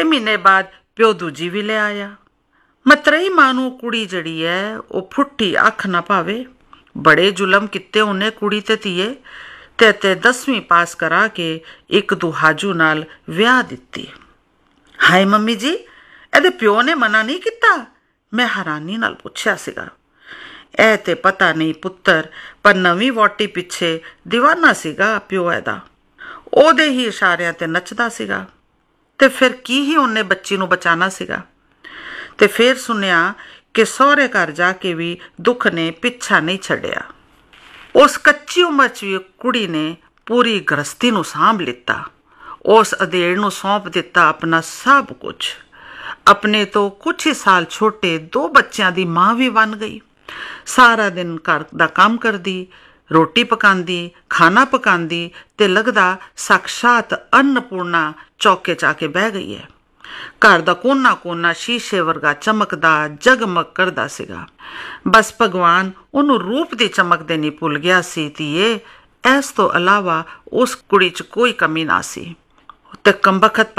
ਮਹੀਨੇ ਬਾਅਦ ਪਿਓ ਦੂਜੀ ਵੀ ਲੈ ਆਇਆ। ਮਤਰੇਈ ਮਾਂ ਨੂੰ ਕੁੜੀ ਜਿਹੜੀ ਹੈ ਉਹ ਫੁੱਟੀ ਅੱਖ ਨਾ ਪਾਵੇ। ਬੜੇ ਜ਼ੁਲਮ ਕੀਤੇ ਉਹਨੇ ਕੁੜੀ ਤੇ ਧੀਏ, ਤੇ 10ਵੀਂ ਪਾਸ ਕਰਾ ਕੇ ਇੱਕ ਦੁਹਾਜੂ ਨਾਲ ਵਿਆਹ ਦਿੱਤੀ। ਹਾਏ ਮੰਮੀ ਜੀ, ਇਹਦੇ ਪਿਓ ਨੇ ਮਨਾ ਨਹੀਂ ਕੀਤਾ? ਮੈਂ ਹੈਰਾਨੀ ਨਾਲ ਪੁੱਛਿਆ ਸੀਗਾ। ਇਹ ਤੇ ਪਤਾ ਨਹੀਂ ਪੁੱਤਰ, ਪਰ ਨਵੀਂ ਵਹੁਟੀ ਪਿੱਛੇ ਦੀਵਾਨਾ ਸੀਗਾ ਪਿਓ ਇਹਦਾ। ਉਹਦੇ ਹੀ ਇਸ਼ਾਰਿਆਂ ਤੇ ਨੱਚਦਾ ਸੀਗਾ। ਤੇ ਫਿਰ ਕੀ ਹੀ ਉਹਨੇ ਬੱਚੀ ਨੂੰ ਬਚਾਉਣਾ ਸੀਗਾ। ਤੇ ਫਿਰ ਸੁਣਿਆ ਕਿ ਸਹੁਰੇ ਘਰ ਜਾ ਕੇ ਵੀ ਦੁੱਖ ਨੇ ਪਿੱਛਾ ਨਹੀਂ ਛੱਡਿਆ। ਉਸ ਕੱਚੀ ਉਮਰ 'ਚ ਵੀ ਕੁੜੀ ਨੇ ਪੂਰੀ ਗ੍ਰਸਤੀ ਨੂੰ ਸਾਂਭ ਲਿੱਤਾ। ਉਸ ਅਧੇੜ ਨੂੰ ਸੌਂਪ ਦਿੱਤਾ ਆਪਣਾ ਸਭ ਕੁਝ। ਆਪਣੇ ਤੋਂ ਕੁਛ ਹੀ ਸਾਲ ਛੋਟੇ 2 ਬੱਚਿਆਂ ਦੀ ਮਾਂ ਵੀ ਬਣ ਗਈ। ਸਾਰਾ ਦਿਨ ਘਰ ਦਾ ਕੰਮ ਕਰਦੀ, ਰੋਟੀ ਪਕਾਉਂਦੀ, ਖਾਣਾ ਪਕਾਉਂਦੀ, ਤੇ ਲੱਗਦਾ ਸਾਕਸ਼ਾਤ ਅੰਨਪੂਰਨਾ ਚੌਕੇ 'ਚ ਆ ਕੇ ਬਹਿ ਗਈ ਹੈ। ਘਰ ਦਾ ਕੋਨਾ ਕੋਨਾ ਸ਼ੀਸ਼ੇ ਵਰਗਾ ਚਮਕਦਾ, ਜਗਮਗ ਕਰਦਾ ਸੀਗਾ। ਬਸ ਭਗਵਾਨ ਉਹਨੂੰ ਰੂਪ ਦੀ ਚਮਕ ਦੇ ਨਹੀਂ ਭੁੱਲ ਗਿਆ ਸੀ ਧੀਏ। ਇਸ ਤੋਂ ਇਲਾਵਾ ਉਸ ਕੁੜੀ 'ਚ ਕੋਈ ਕਮੀ ਨਾ ਸੀ। ਤੇ ਕੰਬਖਤ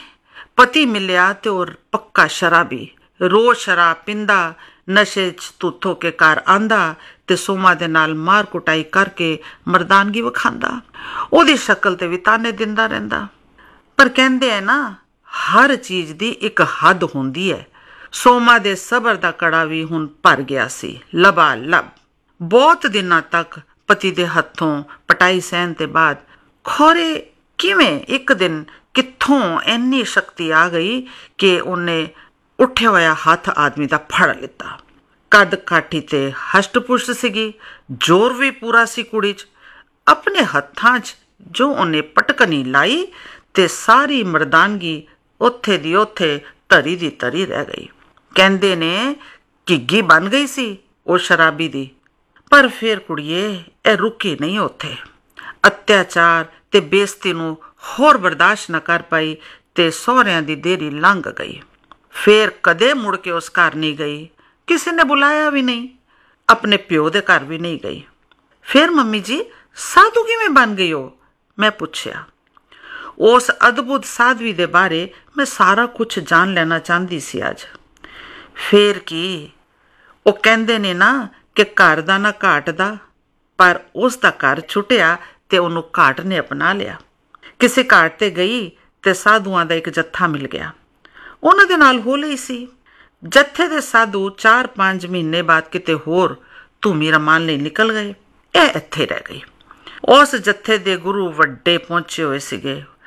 ਪਤੀ ਮਿਲਿਆ ਤੇ ਉਹ ਪੱਕਾ ਸ਼ਰਾਬੀ, ਰੋਜ਼ ਸ਼ਰਾਬ ਪੀਂਦਾ, ਨਸ਼ੇ 'ਚ ਧੁੱਤ ਹੋ ਕੇ ਘਰ ਆਂਦਾ ਤੇ ਸੋਮਾ ਦੇ ਨਾਲ ਮਾਰ ਕੁਟਾਈ ਕਰਕੇ ਮਰਦਾਨਗੀ ਵਿਖਾਉਂਦਾ। ਉਹਦੀ ਸ਼ਕਲ ਤੇ ਵੀ ਤਾਨੇ ਦਿੰਦਾ ਰਹਿੰਦਾ। ਪਰ ਕਹਿੰਦੇ ਹੈ ਨਾ, ਹਰ ਚੀਜ਼ ਦੀ ਇੱਕ ਹੱਦ ਹੁੰਦੀ ਹੈ। ਸੋਮਾ ਦੇ ਸਬਰ ਦਾ ਕੜਾ ਵੀ ਹੁਣ ਭਰ ਗਿਆ ਸੀ ਲਬਾਲਬ। ਬਹੁਤ ਦਿਨਾਂ ਤੱਕ ਪਤੀ ਦੇ ਹੱਥੋਂ ਪਟਾਈ ਸਹਿਣ ਤੇ ਬਾਅਦ ਖੌਰੇ ਕਿਵੇਂ ਇੱਕ ਦਿਨ ਕਿੱਥੋਂ ਇੰਨੀ ਸ਼ਕਤੀ ਆ ਗਈ ਕਿ ਉਹਨੇ ਉੱਠਿਆ ਹੋਇਆ ਹੱਥ ਆਦਮੀ ਦਾ ਫੜ ਲਿੱਤਾ। ਕੱਦ ਕਾਠੀ ਤੇ ਹਸ਼ਟ ਪੁਸ਼ਟ ਸੀਗੀ, ਜ਼ੋਰ ਵੀ ਪੂਰਾ ਸੀ ਕੁੜੀ 'ਚ। ਆਪਣੇ ਹੱਥਾਂ 'ਚ ਜੋ ਉਹਨੇ ਪਟਕਣੀ ਲਾਈ ਤੇ ਸਾਰੀ ਮਰਦਾਨਗੀ ਉੱਥੇ ਦੀ ਉੱਥੇ ਧਰੀ ਦੀ ਧਰੀ ਰਹਿ ਗਈ। ਕਹਿੰਦੇ ਨੇ ਘਿੱਗੀ ਬਣ ਗਈ ਸੀ ਉਹ ਸ਼ਰਾਬੀ ਦੀ। ਪਰ ਫਿਰ ਕੁੜੀਏ ਇਹ ਰੁਕੀ ਨਹੀਂ ਉੱਥੇ। ਅਤਿਆਚਾਰ ਤੇ ਬੇਇੱਜ਼ਤੀ ਨੂੰ ਹੋਰ ਬਰਦਾਸ਼ਤ ਨਾ ਕਰ ਪਾਈ ਤੇ ਸਹੁਰਿਆਂ ਦੀ ਦੇਰੀ ਲੰਘ ਗਈ। ਫਿਰ ਕਦੇ ਮੁੜ ਕੇ ਉਸ ਘਰ ਨਹੀਂ ਗਈ। ਕਿਸੇ ਨੇ ਬੁਲਾਇਆ ਵੀ ਨਹੀਂ। ਆਪਣੇ ਪਿਓ ਦੇ ਘਰ ਵੀ ਨਹੀਂ ਗਈ। ਫਿਰ ਮੰਮੀ ਜੀ ਸਾਧੂ ਕਿਵੇਂ ਬਣ ਗਈ ਉਹ? ਮੈਂ ਪੁੱਛਿਆ। ਉਸ ਅਦਭੁਤ ਸਾਧਵੀ ਦੇ ਬਾਰੇ ਮੈਂ ਸਾਰਾ ਕੁਝ ਜਾਣ ਲੈਣਾ ਚਾਹੁੰਦੀ ਸੀ ਅੱਜ। ਫਿਰ ਕੀ, ਉਹ ਕਹਿੰਦੇ ਨੇ ਨਾ ਕਿ ਘਰ ਦਾ ਨਾ ਘਾਟ ਦਾ, ਪਰ ਉਸ ਦਾ ਘਰ ਛੁੱਟਿਆ ਤੇ ਉਹਨੂੰ ਘਾਟ ਨੇ ਅਪਣਾ ਲਿਆ। ਕਿਸੇ ਘਾਟ ਤੇ ਗਈ ਤੇ ਸਾਧੂਆਂ ਦਾ ਇੱਕ ਜੱਥਾ ਮਿਲ ਗਿਆ। ਉਹਨਾਂ ਦੇ ਨਾਲ ਹੋ ਲਈ ਸੀ। ਜੱਥੇ ਦੇ ਸਾਧੂ 4-5 ਮਹੀਨੇ ਬਾਅਦ ਕਿਤੇ ਹੋਰ ਧੂਮੀ ਰਮਾਨ ਲਈ ਨਿਕਲ ਗਏ। ਇਹ ਇੱਥੇ ਰਹਿ ਗਈ। ਉਸ ਜੱਥੇ ਦੇ ਗੁਰੂ ਵੱਡੇ ਪਹੁੰਚੇ ਹੋਏ ਸੀਗੇ।